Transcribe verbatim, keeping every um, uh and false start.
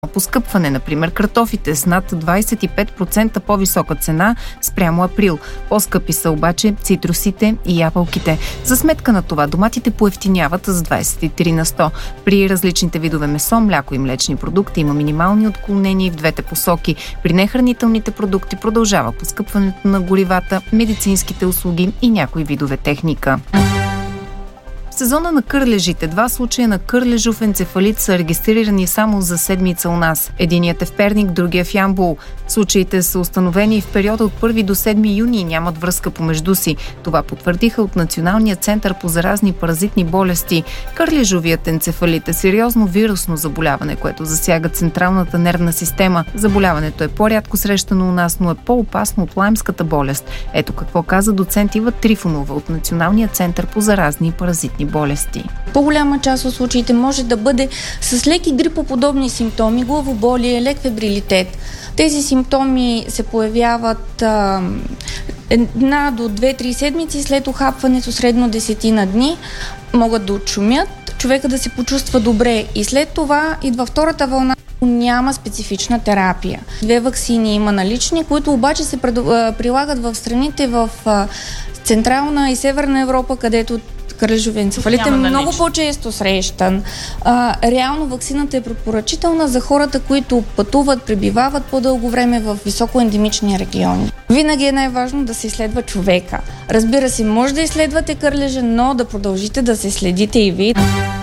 поскъпване, например картофите с над двадесет и пет процента по-висока цена спрямо април. По-скъпи са обаче цитрусите и ябълките. За сметка на това доматите поевтиняват с двадесет и три на сто. При различните видове месо, мляко и млечни продукти има минимални отклонения в двете посоки. При нехранителните продукти продължава поскъпването на горивата, медицинските услуги и някои видове техника. В сезона на кърлежите два случая на кърлежов енцефалит са регистрирани само за седмица у нас. Единият е в Перник, другия в Ямбол. Случаите са установени в периода от първи до седми юни и нямат връзка помежду си. Това потвърдиха от Националния център по заразни паразитни болести. Кърлежовият енцефалит е сериозно вирусно заболяване, което засяга централната нервна система. Заболяването е по-рядко срещано у нас, но е по-опасно от лаймската болест. Ето какво каза доцент Ива Трифонова от Националния център по заразни паразитни болести. По-голяма част от случаите може да бъде с леки грипоподобни симптоми, главоболие, лек фебрилитет. Тези симптоми се появяват а, една до две-три седмици след ухапването, средно десетина дни, могат да отшумят, човека да се почувства добре и след това идва втората вълна. Няма специфична терапия. Две ваксини има налични, които обаче се прилагат в страните в Централна и Северна Европа, където кърлежовия енцефалит е много по-често срещан. А, реално ваксината е препоръчителна за хората, които пътуват, пребивават по-дълго време в високоендемични региони. Винаги е най-важно да се изследва човека. Разбира се, може да изследвате кърлежа, но да продължите да се следите и вие.